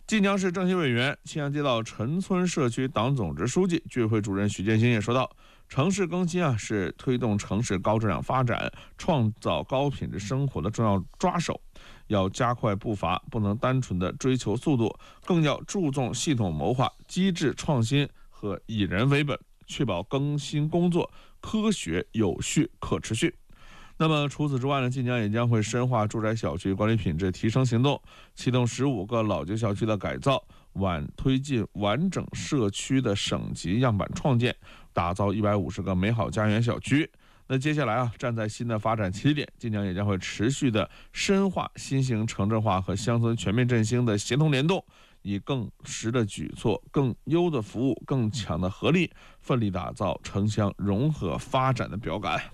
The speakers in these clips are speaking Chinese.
晋江市政协委员、青阳街道陈村社区党总支书记、居委会主任许建新也说道，城市更新是推动城市高质量发展、创造高品质生活的重要抓手，要加快步伐，不能单纯的追求速度，更要注重系统谋划、机制创新和以人为本，确保更新工作科学、有序、可持续。那么除此之外呢，晋江也将会深化住宅小区管理品质提升行动，启动15个老旧小区的改造，推进完整社区的省级样板创建，打造150个美好家园小区。那接下来站在新的发展起点，晋江也将会持续的深化新型城镇化和乡村全面振兴的协同联动，以更实的举措、更优的服务、更强的合力，奋力打造城乡融合发展的标杆。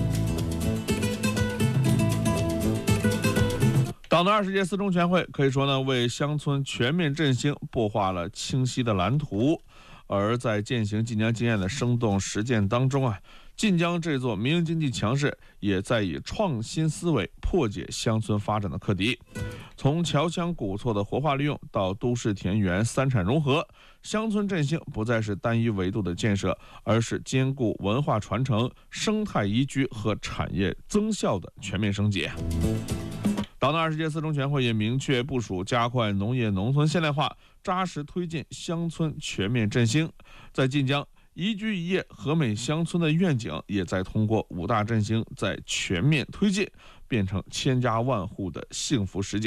党的20届四中全会可以说呢，为乡村全面振兴擘画了清晰的蓝图。而在践行晋江经验的生动实践当中晋江这座民营经济强市也在以创新思维破解乡村发展的课题。从侨乡古厝的活化利用到都市田园三产融合，乡村振兴不再是单一维度的建设，而是兼顾文化传承、生态宜居和产业增效的全面升级。党的20届四中全会也明确部署加快农业农村现代化，扎实推进乡村全面振兴。在晋江，宜居宜业和美乡村的愿景也在通过5大振兴在全面推进，变成千家万户的幸福实景。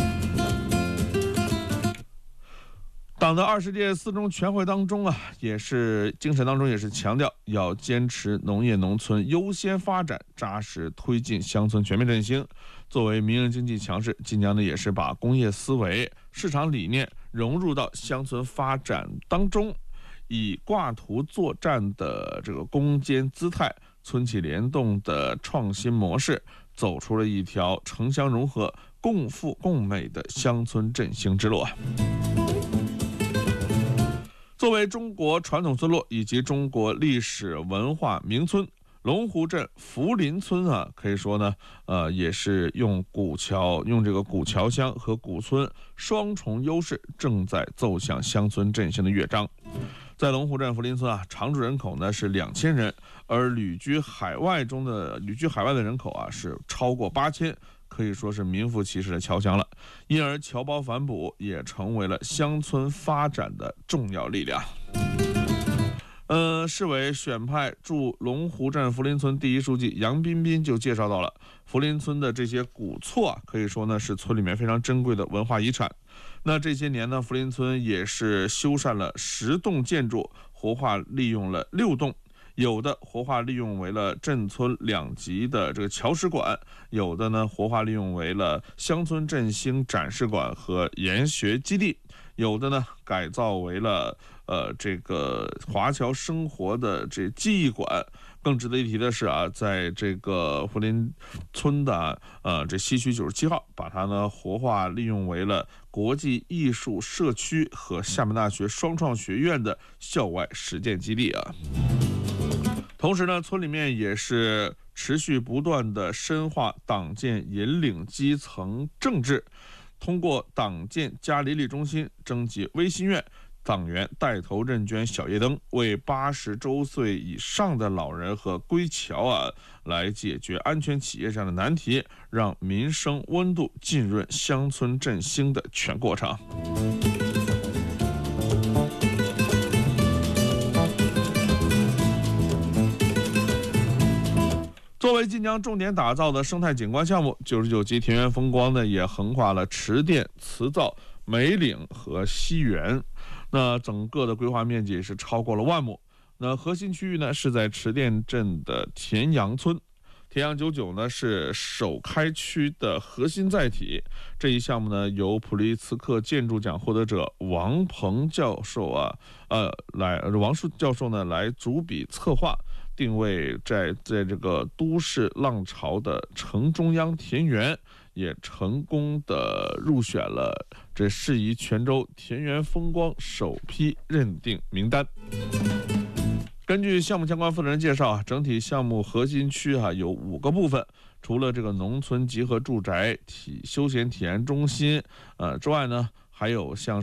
党的20届四中全会当中也是精神当中也是强调要坚持农业农村优先发展，扎实推进乡村全面振兴。作为民营经济强市，晋江呢也是把工业思维、市场理念融入到乡村发展当中，以挂图作战的这个攻坚姿态、村企联动的创新模式，走出了一条城乡融合、共富共美的乡村振兴之路。作为中国传统村落以及中国历史文化名村，龙湖镇福林村可以说呢，也是用这个古桥乡和古村双重优势，正在奏响乡村振兴的乐章。在龙湖镇福林村常住人口呢是2000人，而旅居海外的人口是超过8000。可以说是名副其实的侨乡了，因而侨胞反哺也成为了乡村发展的重要力量。市委选派驻龙湖镇福林村第一书记杨彬彬就介绍到了，福林村的这些古厝可以说呢是村里面非常珍贵的文化遗产。那这些年呢，福林村也是修缮了10栋建筑，活化利用了6栋。有的活化利用为了镇村2级的这个侨史馆，有的呢活化利用为了乡村振兴展示馆和研学基地，有的呢改造为了这个华侨生活的这记忆馆。更值得一提的是在这个福林村的这西区97号，把它呢活化利用为了国际艺术社区和厦门大学双创学院的校外实践基地同时呢，村里面也是持续不断的深化党建引领基层政治，通过党建家邻里中心征集微心愿，党员带头认捐小夜灯，为80周岁以上的老人和归侨来解决安全企业上的难题，让民生温度浸润乡村振兴的全过程。作为晋江重点打造的生态景观项目，99级田园风光呢也横跨了池店、慈灶、梅岭和西园。那整个的规划面积是超过了1万亩。那核心区域呢是在池店镇的田阳村。田阳99呢是首开区的核心载体。这一项目呢由普利茨克建筑奖获得者王教授呢来主笔策划，定位在这个都市浪潮的城中央田园，也成功的入选了这适宜泉州田园风光首批认定名单。根据项目相关负责人介绍整体项目核心区有5个部分，除了这个农村集合住宅、休闲体验中心之外呢，还有像